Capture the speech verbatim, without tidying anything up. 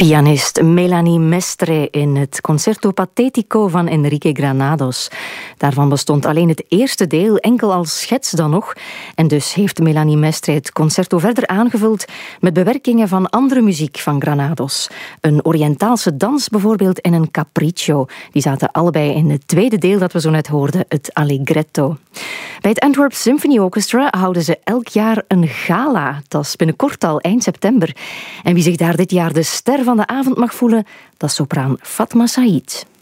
Pianist Melanie Mestre in het Concerto Patetico van Enrique Granados. Daarvan bestond alleen het eerste deel, enkel als schets dan nog. En dus heeft Melanie Mestre het concerto verder aangevuld met bewerkingen van andere muziek van Granados. Een Oriëntaalse dans bijvoorbeeld en een capriccio. Die zaten allebei in het tweede deel dat we zo net hoorden, het Allegretto. Bij het Antwerp Symphony Orchestra houden ze elk jaar een gala. Dat is binnenkort al, eind september. En wie zich daar dit jaar de ster van de avond mag voelen, dat is sopraan Fatma Said.